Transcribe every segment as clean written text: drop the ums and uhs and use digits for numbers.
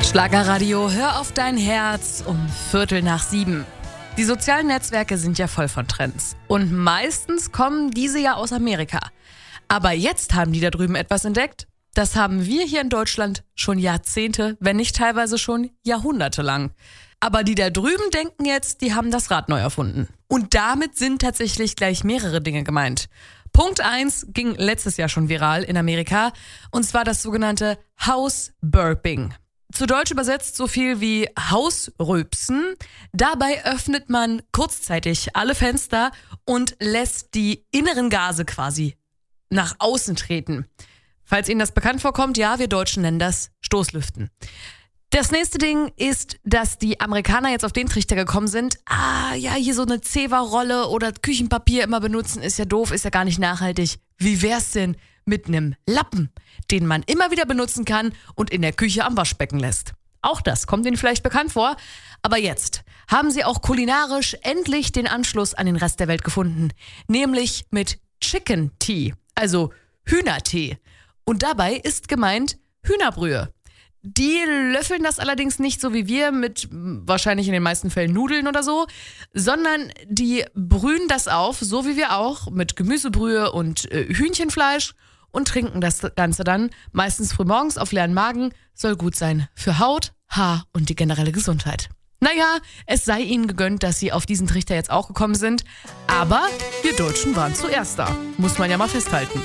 Schlagerradio, hör auf dein Herz um 6:15. Die sozialen Netzwerke sind ja voll von Trends. Und meistens kommen diese ja aus Amerika. Aber jetzt haben die da drüben etwas entdeckt. Das haben wir hier in Deutschland schon Jahrzehnte, wenn nicht teilweise schon Jahrhunderte lang. Aber die da drüben denken jetzt, die haben das Rad neu erfunden. Und damit sind tatsächlich gleich mehrere Dinge gemeint. Punkt 1 ging letztes Jahr schon viral in Amerika. Und zwar das sogenannte House Burping. Zu Deutsch übersetzt so viel wie Hausrülpsen. Dabei öffnet man kurzzeitig alle Fenster und lässt die inneren Gase quasi nach außen treten. Falls Ihnen das bekannt vorkommt, ja, wir Deutschen nennen das Stoßlüften. Das nächste Ding ist, dass die Amerikaner jetzt auf den Trichter gekommen sind, hier so eine Zewa-Rolle oder Küchenpapier immer benutzen, ist ja doof, ist ja gar nicht nachhaltig. Wie wär's denn mit einem Lappen, den man immer wieder benutzen kann und in der Küche am Waschbecken lässt? Auch das kommt Ihnen vielleicht bekannt vor. Aber jetzt haben sie auch kulinarisch endlich den Anschluss an den Rest der Welt gefunden. Nämlich mit Chicken Tea, also Hühnertee. Und dabei ist gemeint Hühnerbrühe. Die löffeln das allerdings nicht so wie wir mit wahrscheinlich in den meisten Fällen Nudeln oder so, sondern die brühen das auf, so wie wir auch, mit Gemüsebrühe und Hühnchenfleisch und trinken das Ganze dann meistens frühmorgens auf leeren Magen. Soll gut sein für Haut, Haar und die generelle Gesundheit. Naja, es sei ihnen gegönnt, dass sie auf diesen Trichter jetzt auch gekommen sind, aber wir Deutschen waren zuerst da, muss man ja mal festhalten.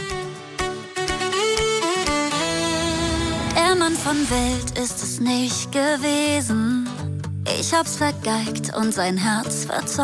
Der Mann von Welt ist es nicht gewesen. Ich hab's vergeigt und sein Herz verzeugt.